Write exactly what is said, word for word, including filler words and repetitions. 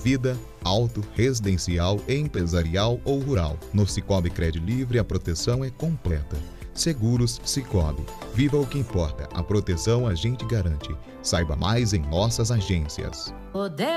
vida, auto, residencial, empresarial ou rural. No Sicoob Crédito Livre a proteção é completa. Seguros Sicoob. Viva o que importa. A proteção a gente garante. Saiba mais em nossas agências.